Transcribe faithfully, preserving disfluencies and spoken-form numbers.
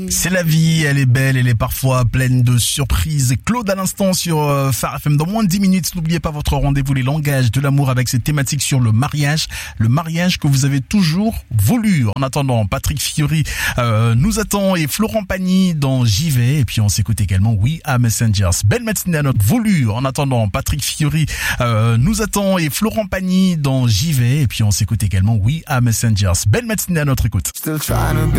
C'est la vie, elle est belle, elle est parfois pleine de surprises. Claude à l'instant sur euh, Phare F M. Dans moins de dix minutes, n'oubliez pas votre rendez-vous Les Langages de l'amour avec cette thématique sur le mariage. Le mariage que vous avez toujours voulu. En attendant, Patrick Fiori euh, nous attend et Florent Pagny dans J'y vais. Et puis on s'écoute également We Are Messengers. Belle matinée à notre voulu. En attendant, Patrick Fiori euh, nous attend et Florent Pagny dans J'y vais. Et puis on s'écoute également We Are Messengers. Belle matinée à notre écoute.